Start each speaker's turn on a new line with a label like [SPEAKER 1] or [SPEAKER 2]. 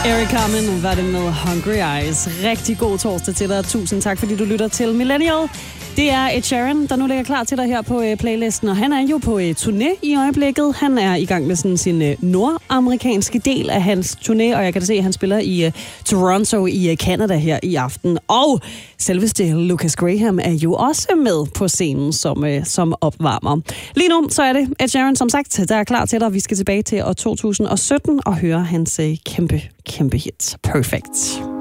[SPEAKER 1] Eric Carmen var det med Hungry Eyes. Rigtig god torsdag til dig. Tusind tak, fordi du lytter til Millennial. Det er Ed Sheeran, der nu ligger klar til dig her på playlisten, og han er jo på turné i øjeblikket. Han er i gang med sådan sin nordamerikanske del af hans turné, og jeg kan da se, at han spiller i Toronto i Canada her i aften. Og selveste Lucas Graham er jo også med på scenen som opvarmer. Lige nu så er det Ed Sheeran, som sagt, der er klar til dig. Vi skal tilbage til år 2017 og høre hans kæmpe hit. Perfect.